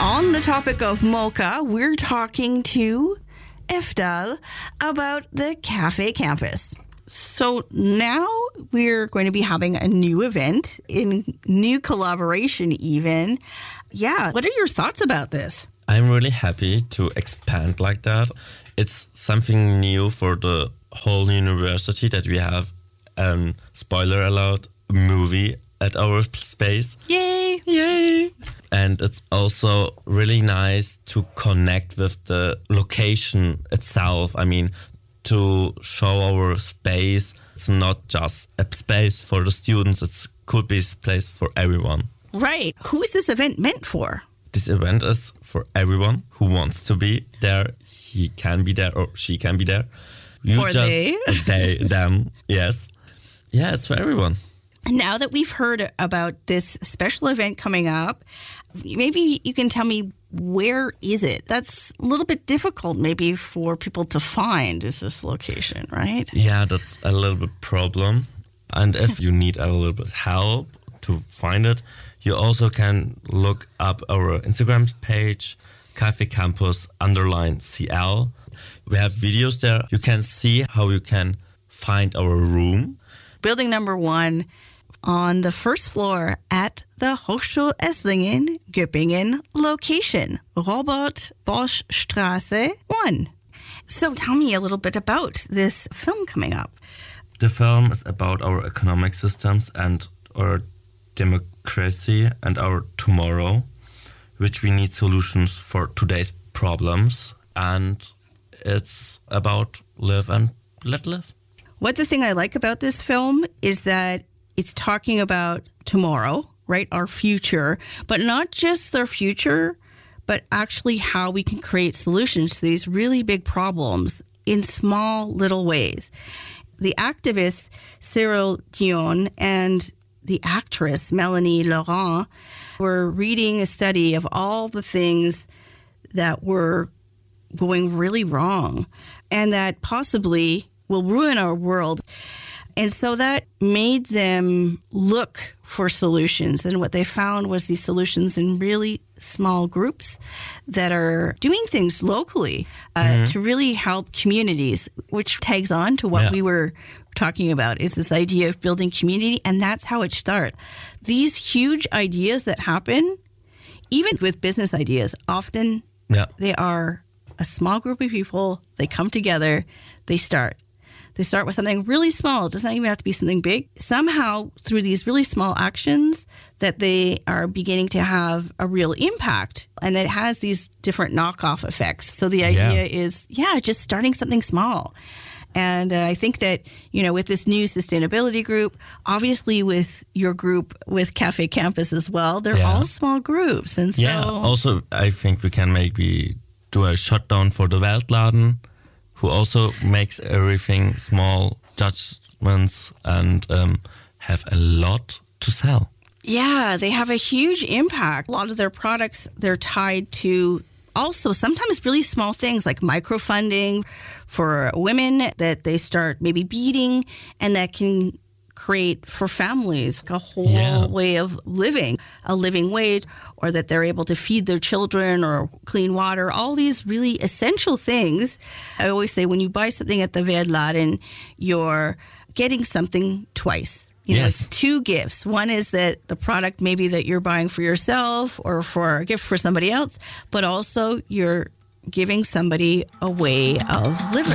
On the topic of mocha, we're talking to Efdal about the Cafe Campus. So now we're going to be having a new event, in new collaboration even. Yeah, what are your thoughts about this? I'm really happy to expand like that. It's something new for the whole university that we have a spoiler alert movie at our space. Yay! Yay! And it's also really nice to connect with the location itself. I mean, to show our space. It's not just a space for the students. It could be a place for everyone. Right. Who is this event meant for? This event is for everyone who wants to be there. He can be there or she can be there. They, them, yes. Yeah, it's for everyone. Now that we've heard about this special event coming up, maybe you can tell me, where is it? That's a little bit difficult maybe for people to find, is this location, right? Yeah, that's a little bit problem. And if you need a little bit help to find it, you also can look up our Instagram page, Cafe Campus _CL. We have videos there. You can see how you can find our room. Building number 1 on the first floor at the Hochschule Esslingen, Göppingen location, Robert Bosch Straße 1. So tell me a little bit about this film coming up. The film is about our economic systems and our democracy and our tomorrow, which we need solutions for today's problems. And it's about live and let live. What the thing I like about this film is that it's talking about tomorrow, right? Our future, but not just their future, but actually how we can create solutions to these really big problems in small little ways. The activist Cyril Dion and the actress Melanie Laurent were reading a study of all the things that were going really wrong and that possibly will ruin our world. And so that made them look for solutions. And what they found was these solutions in really small groups that are doing things locally to really help communities, which tags on to what we were talking about, is this idea of building community. And that's how it starts. These huge ideas that happen, even with business ideas, often they are a small group of people. They come together, they start. They start with something really small. It doesn't even have to be something big. Somehow, through these really small actions, that they are beginning to have a real impact. And it has these different knockoff effects. So the idea is, just starting something small. And I think that, with this new sustainability group, obviously with your group, with Cafe Campus as well, they're all small groups. And so also, I think we can maybe do a shutdown for the Weltladen, who also makes everything small judgments and have a lot to sell. Yeah, they have a huge impact. A lot of their products, they're tied to also sometimes really small things like microfunding for women that they start maybe beading, and that can create for families a whole way of living, a living wage, or that they're able to feed their children or clean water, all these really essential things. I always say when you buy something at the Weltladen, you're getting something twice. It's 2 gifts. One is that the product maybe that you're buying for yourself or for a gift for somebody else, but also you're giving somebody a way of living.